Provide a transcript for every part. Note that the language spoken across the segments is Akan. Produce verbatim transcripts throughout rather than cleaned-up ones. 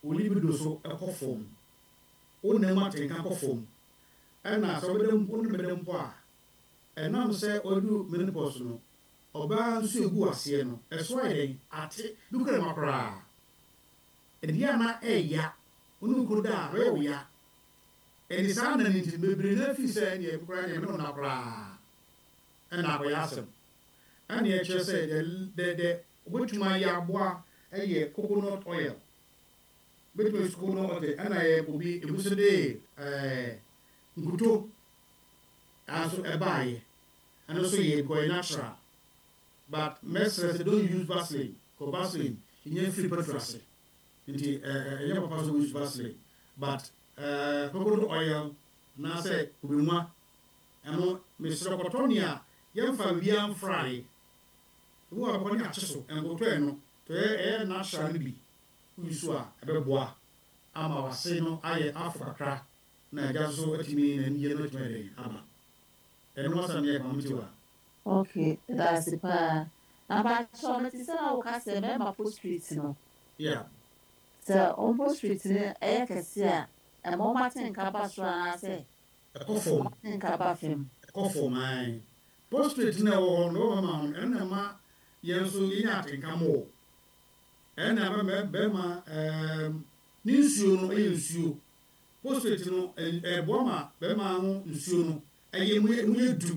libido so ɛkɔ fam wonam atenka kɔ fam ɛna sɛ wobɛdam wone bɛdam mpo a ɛnam sɛ ɔdu menopause no ɔbaa nso egu aseɛ no ɛso ayɛ dɛn ate dukura ma koraa ɛdeɛ na ɛya wone kuro da a wɛyɛ ya ɛne saa na ne nti bebree na fi sɛ ɛneɛ koraa neɛ mene na koraa ɛna akɔyɛ asɛm ɛne ɛkyerɛ sɛ dɛ wobɛtumi ayɛ aboa ɛyɛ coconut oil bɛtumi so coconut oil ɛna yɛ obi ebu so de ɛɛ nkuto aso ɛbaayɛ ɛno nso yɛ kɔyɛ natural but mesrɛ sɛ don't use vaseline kɔ vaseline nyɛ free petrol nti ɛɛ ɛyɛ papa so use vaseline but ɛɛ coconut oil na sɛ obinwa ɛno mesrɛ kɔtɔ ne a yɛmfa bia mfrae wo abɔ ne akye so ɛnkɔtɔ ɛno to ɛyɛ natural no bi nso a ɛbɛboa ama wase no ayɛ afo kakra na agya so atumi na niyɛ no atumi ɛdɛn ama ɛno asɛm ne yɛ pamti wa okay that's pa na ba so no ti sɛ na wo ka sɛ member post street no yeah sɛ on post street no ɛyɛ kɛse a ɛmɔ matenka ba so a sɛ ɛkɔ fam matenka ba fam ɛkɔ fam ai post street na ɛwɔ hɔ no wɔma ho ɛna ma yɛn nso yɛnya atenka mɔ ɛna bɛma ɛɛm ne nsuo no ɛyɛ nsuo post street no ɛboa ma bɛma ho nsuo no ɛyɛ mu yɛ du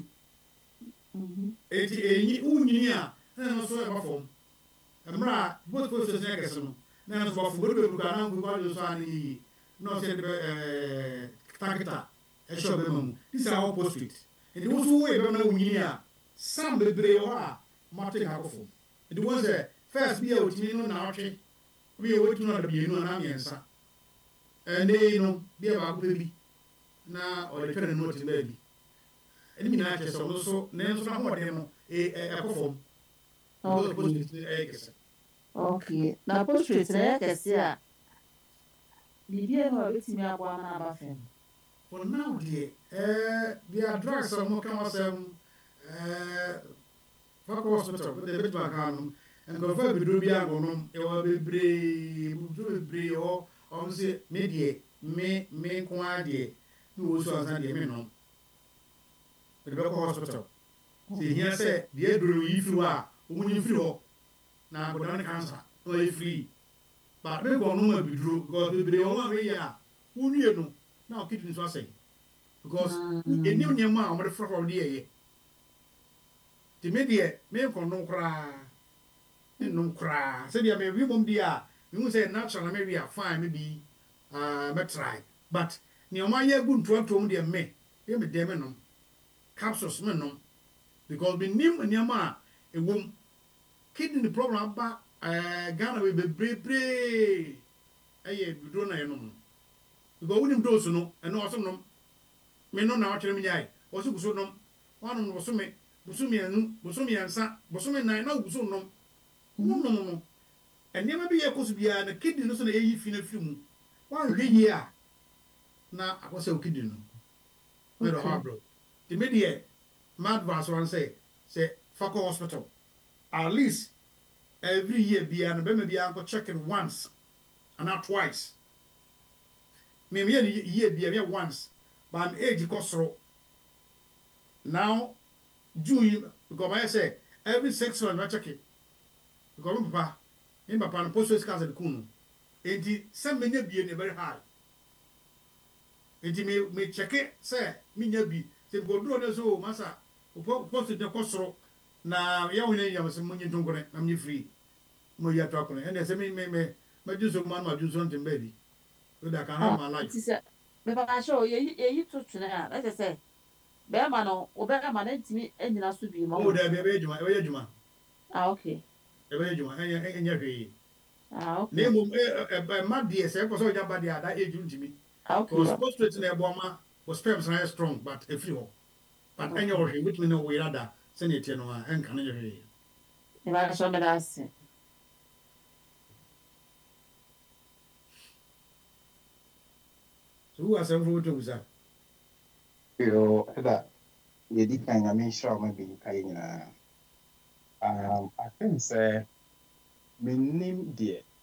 eti enyi unyini a na no so ɛba fam mmerɛ a both post street yɛ kɛse no na no so bafo bɛdu bɛdu ka na nkokɔ ade so a ne yiyi na ɔsɛ de bɛ ɛɛ kitakita ɛhyɛ ɔbɛma mu this is our post street nti wo so wo yɛ bɛma na unyini a sam bebree hɔ a mate ka kɔ fam nti wɔn sɛ first bi a otimi no na ɔtwe bi a wotumi na dabienu na mmiɛnsa ɛne no bi a baako pɛ bi na ɔde twɛ ne no ɔte baabi ɛne nyinaa kyerɛ sɛ ɔno nso ne nso n'ahoɔden no ɛkɔ fam ɛyɛ kɛse okay na post street na ɛyɛ kɛse a biribi no a bɛtumi aboa ma aba fam for now deɛ ɛɛ deɛ drugs a wɔn ka wɔsɛm ɛɛ fakɔ hospital de bɛtumi aka no nkurɔfoɔ abiduro bi agonom ɛwɔ bebree abiduro bebree hɔ ɔmo sɛ me deɛ me me nko ara deɛ ne wɔ so ansa deɛ me nom de bɛkɔ hospital sɛ ehia sɛ deɛ duro yi firi hɔ a wɔn nyi firi hɔ na akɔdaa ne cancer na ɔyɛ free but me kɔ nom abiduro because bebree wɔn a wɔyɛ a wɔnwie no na ɔkidney nso asɛe because enim nneɛma a wɔde fɔlɔ fɔlɔ de yɛyɛ te me deɛ me nkɔ nom koraa no koraa sɛdeɛ me wi mom di a me hu sɛ natural na me wi a fine me bi uh me try but ne o ma ye gu ntoantom deɛ me ye me dem no capsules me no because me nim nneɛma a ɛwom kidney problem ba uh Ghana we bebree ɛyɛ bidro na yɛ nom because wonim dose no ɛno ɔso nom me no na ɔkyerɛ me nyai ɔso guso nom wanom no so me busu me anu busu me ansa busu me nan na guso nom no no no ɛnneɛma bi yɛ kɔ so biara na kidney no so na ɛyi fi na firi mu wanhwɛ yie a na akɔsɛ o kidney no mɛdɔ hɔ aborɔ nti me deɛ ma advice wan sɛ sɛ fa kɔ hospital at least every year biara no bɛma biara nkɔ check it once and not twice me me yɛ year biara yɛ once but my age kɔ soro now June because I say every six months I check it because my papa my papa no post cancer kunu enti sɛ me nya bie ne very high enti me me check it sɛ me nya bi sɛ go do no so masa post de kɔ soro na ya wona ya sɛ mo nyi tonkone na me free mo ya to akone ene sɛ me me me ma ju so man ma ju so ntem baby so that can have my life ti sɛ me papa show ye ye to twene a let say bɛɛma no wobɛɛma no ntimi anyina so bi ma o da bɛ bɛ juma ɛyɛ juma ah okay ɛyɛ juma ɛyɛ ɛnyɛ hwee ah okay na mo ɛ ma deɛ sɛ kɔ so ja ba deɛ ada age ntimi ah okay because prostate na ɛbɔ ma was sperms na strong but ɛfiri hɔ but ɛnyɛ hwee whitumi na wo yada sɛ ne tie no a ɛnka ne hwee ne ba so me da ase so who asɛm fo to busa yo ɛda yɛdi kan nyame nhyira ma bi kae nyinaa um I think sɛ menim deɛ